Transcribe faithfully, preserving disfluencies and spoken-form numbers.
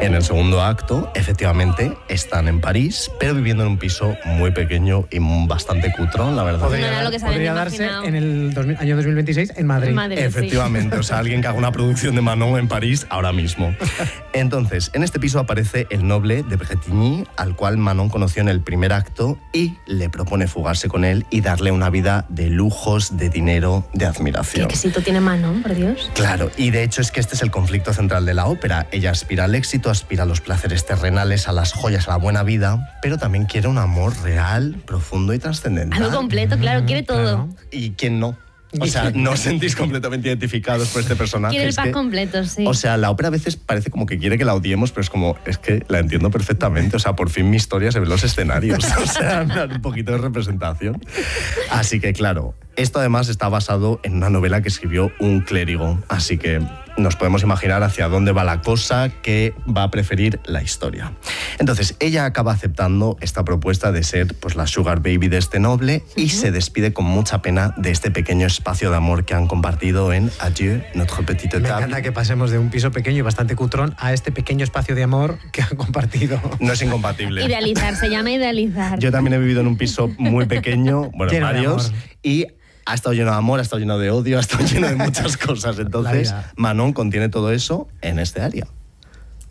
En el segundo acto, efectivamente, están en París, pero viviendo en un piso muy pequeño y bastante cutrón, la verdad. Podría, No era lo que se podría habían darse imaginado. en el dos mil, año dos mil veintiséis en Madrid. En Madrid, Efectivamente, sí. o sea, alguien que haga una producción de Manon en París ahora mismo. Entonces, en este piso aparece el noble de Bretigny, al cual Manon conoció en el primer acto y le propone fugarse con él y darle una vida de lujos, de dinero, de ¿Qué admiración. quesito tiene Manon, por Dios? Claro, y de hecho es que este es el conflicto central de la ópera. Ella aspira al éxito, aspira a los placeres terrenales, a las joyas, a la buena vida, pero también quiere un amor real, profundo y trascendental. Algo completo, claro, quiere todo. Claro. ¿Y quién no? O sea, ¿no os sentís completamente identificados por este personaje? Quiere el Es pack que- completo, sí. O sea, la ópera a veces parece como que quiere que la odiemos, pero es como, es que la entiendo perfectamente. O sea, por fin mi historia se ve en los escenarios. O sea, un poquito de representación. Así que, claro, esto además está basado en una novela que escribió un clérigo. Así que nos podemos imaginar hacia dónde va la cosa, que va a preferir la historia. Entonces, ella acaba aceptando esta propuesta de ser pues, la sugar baby de este noble y se despide con mucha pena de este pequeño espacio de amor que han compartido en Adieu, notre petite Me table. encanta que pasemos de un piso pequeño y bastante cutrón a este pequeño espacio de amor que han compartido. No es incompatible. Idealizar, se llama idealizar. Yo también he vivido en un piso muy pequeño, bueno, Lleno de varios, amor. y ha estado lleno de amor, ha estado lleno de odio, ha estado lleno de muchas cosas. Entonces, vida. Manon contiene todo eso en este área.